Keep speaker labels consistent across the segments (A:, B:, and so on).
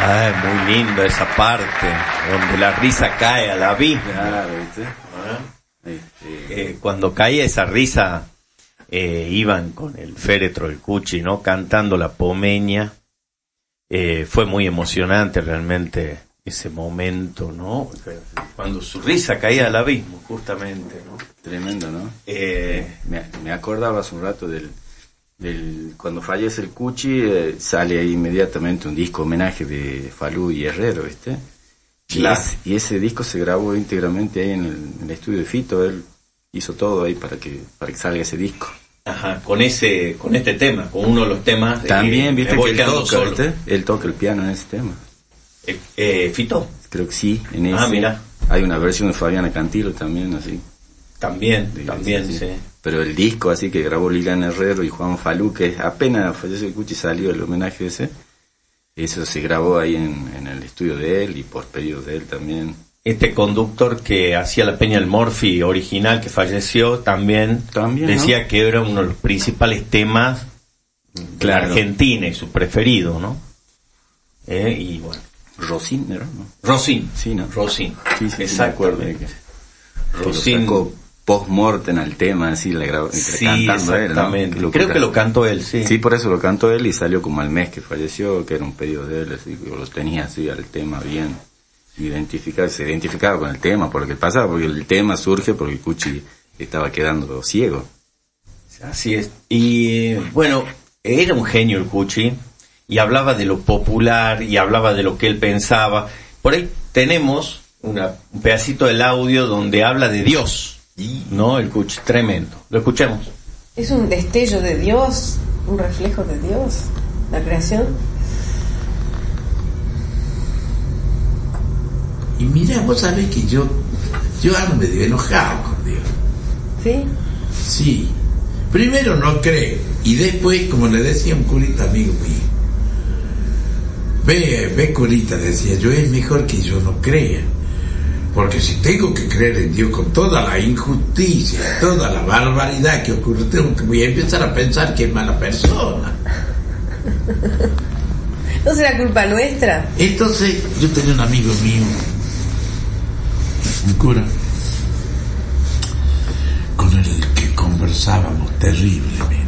A: Ah, es muy lindo esa parte, donde la risa cae al abismo.
B: Claro, ¿viste?
A: Cuando caía esa risa, iban con el féretro del Cuchi, ¿no? Cantando la Pomeña. Fue muy emocionante realmente ese momento, ¿no? Cuando su risa caía al abismo, justamente, ¿no?
B: Tremendo, ¿no? Me acordaba hace un rato del cuando fallece el Cuchi, sale ahí inmediatamente un disco homenaje de Falú y Herrero, ¿viste?
A: Claro.
B: Y ese disco se grabó íntegramente ahí en el estudio de Fito. Él hizo todo ahí para que salga ese disco.
A: Ajá, con este tema, con uno de los temas.
B: También, viste que
A: él
B: toca el piano en ese tema.
A: ¿Fito?
B: Creo que sí, en ese.
A: Ah, mira.
B: Hay una versión de Fabiana Cantilo también, así.
A: También, sí.
B: Pero el disco así que grabó Liliana Herrero y Juan Falú, que apenas falleció el Cuchi salió el homenaje ese, eso se grabó ahí en el estudio de él y por pedido de él también.
A: Este conductor que hacía la Peña del Morphy original, que falleció, también decía, ¿no?, que era uno de los principales temas de la Argentina y su preferido, ¿no? Y bueno.
B: Rosín, ¿no?
A: Rosín.
B: Sí, ¿no?
A: Rosín.
B: Sí,
A: exactamente.
B: Rosín sacó post-mortem al tema, así le grabó, cantando él, ¿no?
A: Creo que lo cantó él, sí.
B: Sí, por eso lo cantó él y salió como al mes que falleció, que era un pedido de él, así que lo tenía así al tema bien identificado, se identificaba con el tema, por lo que pasaba, porque el tema surge porque el Cuchi estaba quedando ciego.
A: Así es. Y bueno, era un genio el Cuchi, y hablaba de lo popular, y hablaba de lo que él pensaba. Por ahí tenemos un pedacito del audio donde habla de Dios, ¿no? El Cuchi, tremendo. Lo escuchemos.
C: Es un destello de Dios, un reflejo de Dios, la creación.
D: Y mira, vos sabés que yo ando medio enojado con Dios.
C: ¿Sí?
D: Sí. Primero no creo, y después, como le decía un curita amigo mío, ve curita, decía yo, es mejor que yo no crea, porque si tengo que creer en Dios con toda la injusticia, toda la barbaridad que ocurre, voy a empezar a pensar que es mala persona.
C: ¿No será culpa nuestra?
D: Entonces yo tenía un amigo mío, un cura, con el que conversábamos terriblemente.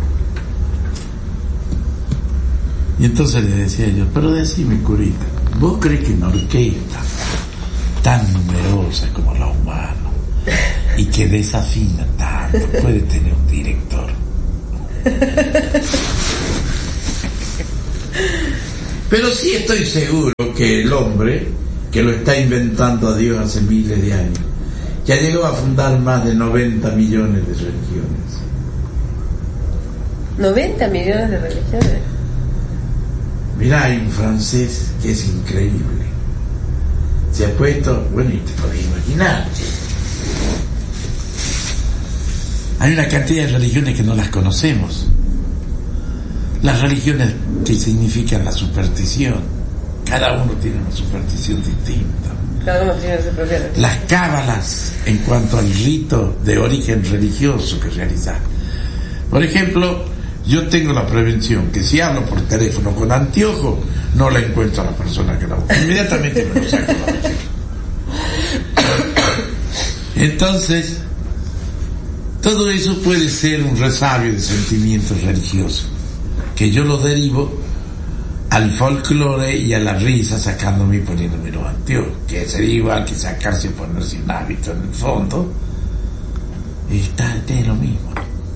D: Y entonces le decía yo, pero decime, curita, ¿vos crees que una orquesta tan numerosa como la humana y que desafina tanto puede tener un director? Pero sí estoy seguro que el hombre que lo está inventando a Dios hace miles de años ya llegó a fundar más de 90 millones de religiones.
C: ¿90 millones de religiones?
D: Mirá, hay un francés que es increíble. Se ha puesto, bueno, y te podés imaginar, hay una cantidad de religiones que no las conocemos. Las religiones que significan la superstición, cada uno tiene una superstición distinta.
C: Cada uno tiene su propia religión.
D: Las cábalas en cuanto al rito de origen religioso que realizar. Por ejemplo, yo tengo la prevención que si hablo por teléfono con anteojo, no la encuentro a la persona que la busca. Inmediatamente me lo saco la boca. Entonces, todo eso puede ser un resabio de sentimientos religiosos, que yo lo derivo al folclore y a la risa sacándome y poniéndome los anteojos, que sería igual que sacarse y ponerse un hábito en el fondo. Y está lo mismo.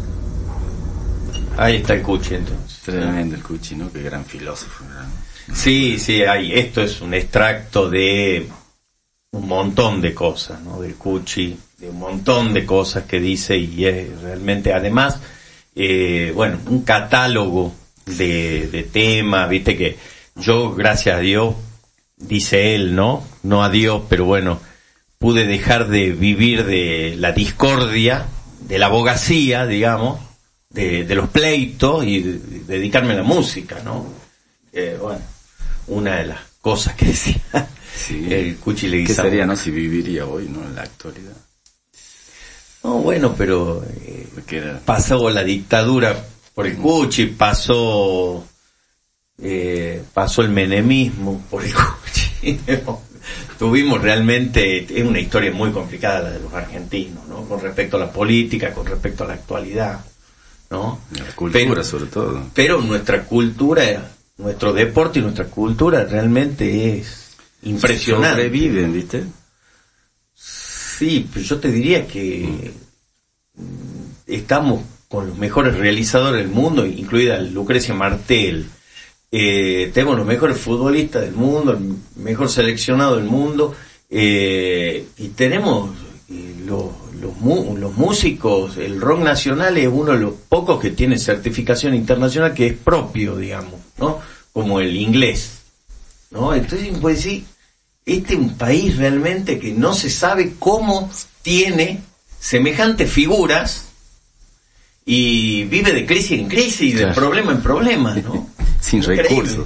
A: Ahí está el Cuchi, entonces.
B: Tremendo el Cuchi, ¿no? Qué gran filósofo, ¿no?
A: Sí, esto es un extracto de un montón de cosas, ¿no? Del Cuchi, de un montón de cosas que dice, y es realmente, además, bueno, un catálogo de temas, viste que yo, gracias a Dios, dice él, no a Dios, pero bueno, pude dejar de vivir de la discordia, de la abogacía, digamos, de los pleitos y dedicarme a la música, ¿no? Bueno, una de las cosas que decía el Cuchi Leguizamo.
B: ¿Qué sería, no, si viviría hoy, no, en la actualidad?
A: No, bueno, pero pasó la dictadura por el Cuchi, pasó pasó el menemismo por el Cuchi. Tuvimos realmente, es una historia muy complicada la de los argentinos, ¿no? Con respecto a la política, con respecto a la actualidad, ¿no?
B: La cultura, sobre todo.
A: Pero nuestra cultura, nuestro deporte y nuestra cultura realmente es impresionante.
B: Sobreviven, ¿viste?
A: Sí, pero yo te diría que estamos con los mejores realizadores del mundo, incluida Lucrecia Martel. Tenemos los mejores futbolistas del mundo, el mejor seleccionado del mundo, y tenemos los músicos. El rock nacional es uno de los pocos que tiene certificación internacional que es propio, digamos, ¿no? Como el inglés, ¿no? Entonces, pues sí, este es un país realmente que no se sabe cómo tiene semejantes figuras y vive de crisis en crisis, claro, de problema en problema, ¿no?
B: Sin recursos.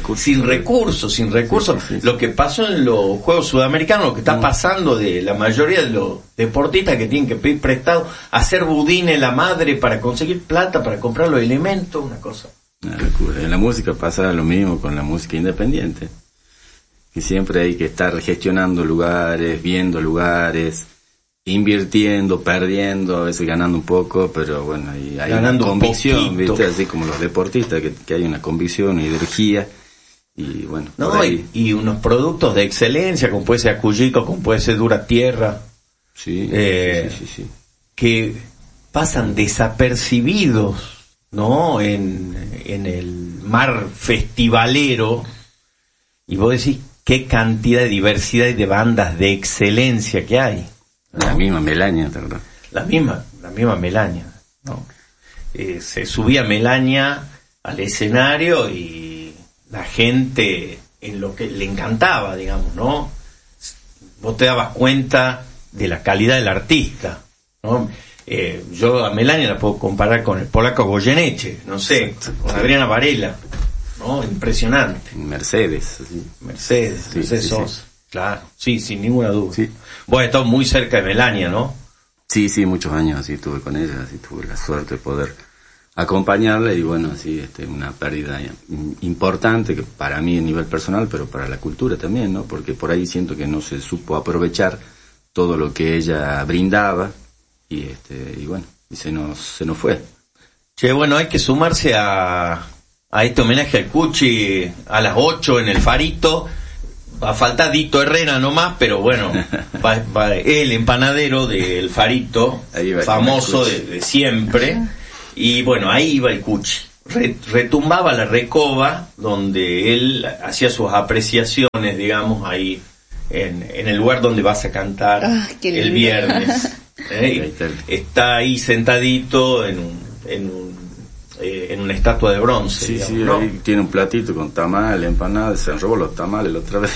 A: Sí. Lo que pasó en los Juegos Sudamericanos, lo que está pasando de la mayoría de los deportistas que tienen que pedir prestado, hacer budines la madre para conseguir plata, para comprar los elementos, una cosa.
B: Una locura. En la música pasa lo mismo con la música independiente. Que siempre hay que estar gestionando lugares, viendo lugares, invirtiendo, perdiendo, a veces ganando un poco, pero bueno, hay ganando una convicción, ¿viste? Así como los deportistas, que hay una convicción, una energía, y bueno.
A: No, y unos productos de excelencia, como puede ser Acullico, como puede ser Dura Tierra,
B: sí.
A: Que pasan desapercibidos, ¿no? En el mar festivalero, y vos decís, qué cantidad de diversidad y de bandas de excelencia que hay, ¿no?
B: La misma Melania, ¿verdad?
A: La misma Melania, ¿no? Se subía Melania al escenario y la gente en lo que le encantaba, digamos, ¿no? Vos te dabas cuenta de la calidad del artista, ¿no? Yo a Melania la puedo comparar con el polaco Goyeneche, no sé, con Adriana Varela, ¿no? Impresionante.
B: Mercedes.
A: Sosa. Claro, sí, sin ninguna duda.
B: Sí.
A: Vos has estado muy cerca de Melania, ¿no?
B: Sí, muchos años así estuve con ella, así tuve la suerte de poder acompañarla, y bueno, sí, una pérdida importante que para mí a nivel personal, pero para la cultura también, ¿no? Porque por ahí siento que no se supo aprovechar todo lo que ella brindaba, y bueno, y se nos fue.
A: Che, bueno, hay que sumarse a este homenaje al Cuchi a las 8 en el Farito. Va a faltar Dito Herrera nomás, pero bueno, va el empanadero del Farito, famoso de siempre. Y bueno, ahí iba el Cuchi. Retumbaba la Recoba, donde él hacía sus apreciaciones, digamos, ahí en el lugar donde vas a cantar el viernes. Está ahí sentadito en una estatua de bronce.
B: Sí,
A: digamos,
B: sí,
A: ¿no?
B: ahí tiene un platito con tamales, empanadas, se robó los tamales la otra vez.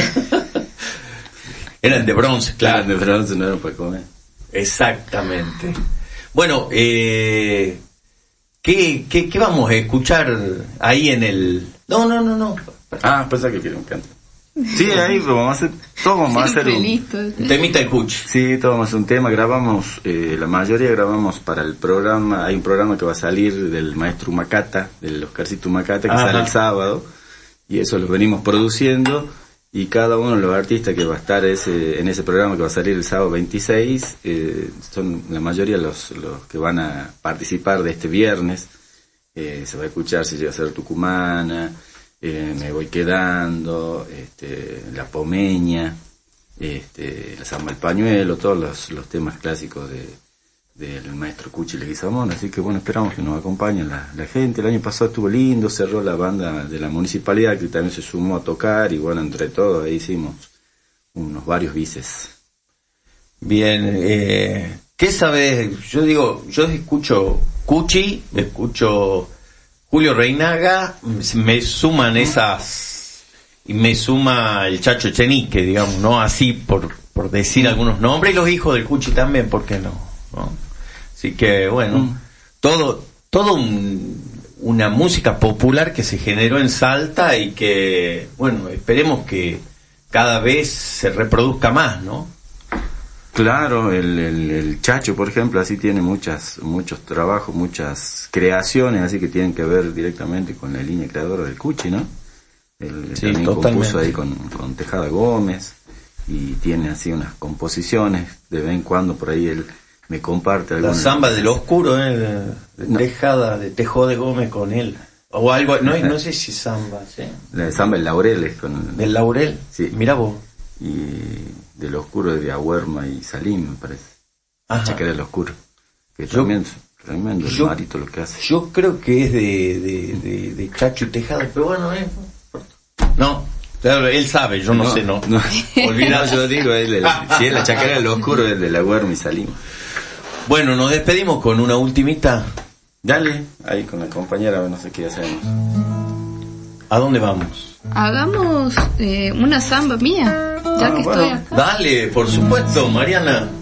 A: Eran de bronce, claro.
B: Eran de bronce, no eran para comer.
A: Exactamente. Bueno, ¿qué vamos a escuchar ahí en el...? No.
B: Pensaba que quería un canto. Sí, ahí vamos a hacer
A: un temita de Cuchi.
B: Sí, todos vamos a hacer un tema, grabamos, la mayoría grabamos para el programa. Hay un programa que va a salir del maestro Humacata, del Oscarcito Humacata, que sale el sábado, y eso lo venimos produciendo, y cada uno de los artistas que va a estar en ese programa que va a salir el sábado 26, son la mayoría los que van a participar de este viernes. Se va a escuchar Si llega a ser Tucumana, Me voy quedando, La Pomeña, La Samba del Pañuelo, todos los temas clásicos del maestro Cuchi Leguizamón. Así que bueno, esperamos que nos acompañen la gente. El año pasado estuvo lindo, cerró la banda de la municipalidad, que también se sumó a tocar, y bueno, entre todos ahí hicimos varios bices.
A: Bien, ¿qué sabes? Yo escucho Cuchi, escucho Julio Reinaga, me suman esas, y me suma el Chacho Echenique, digamos, ¿no? Así por decir algunos nombres, y los hijos del Cuchi también, ¿por qué no? Así que bueno, todo una música popular que se generó en Salta, y que, bueno, esperemos que cada vez se reproduzca más, ¿no?
B: Claro, el Chacho, por ejemplo, así tiene muchos trabajos, muchas creaciones, así que tienen que ver directamente con la línea creadora del Cuchi, ¿no? Él
A: Sí,
B: también
A: totalmente.
B: compuso ahí con Tejada Gómez y tiene así unas composiciones. De vez en cuando por ahí él me comparte
A: La
B: algunas.
A: samba del oscuro, de Tejada, de Tejó de Gómez con él. O algo, no sé si samba, ¿sí?
B: La de samba El Laureles con
A: Del Laurel.
B: Sí.
A: Mira vos.
B: y del oscuro de Ahuerma y Salim, me parece.
A: Ajá.
B: Chaquera del oscuro. Que
A: Yo-
B: también es tremendo el Marito lo que hace.
A: Yo creo que es de Chacho y Tejada, pero bueno, no, claro, él sabe, yo no sé, no.
B: Olvidado, yo digo, si es la chaquera del oscuro, es de la Ahuerma y Salim.
A: Bueno, nos despedimos con una ultimita.
B: Dale, ahí con la compañera, no sé qué hacemos.
A: ¿A dónde vamos?
E: Hagamos una samba mía, ya que
B: bueno.
E: estoy acá.
A: Dale, por supuesto, Mariana.